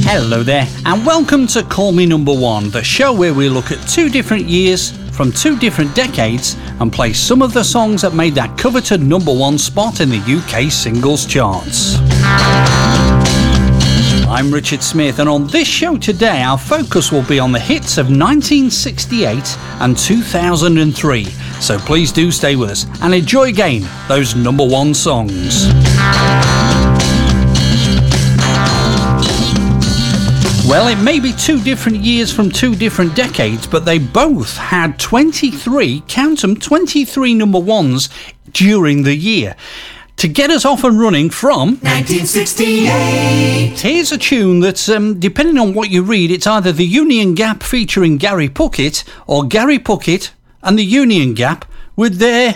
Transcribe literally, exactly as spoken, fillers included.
Hello there, and welcome to Call Me Number One, the show where we look at two different years from two different decades and play some of the songs that made that coveted number one spot in the U K singles charts. I'm Richard Smith, and on this show today our focus will be on the hits of nineteen sixty-eight and two thousand three, so please do stay with us and enjoy again those number one songs. Well, it may be two different years from two different decades, but they both had twenty-three, count them, twenty-three number ones during the year. To get us off and running from nineteen sixty-eight. Here's a tune that's, um, depending on what you read, it's either the Union Gap featuring Gary Puckett or Gary Puckett and the Union Gap with their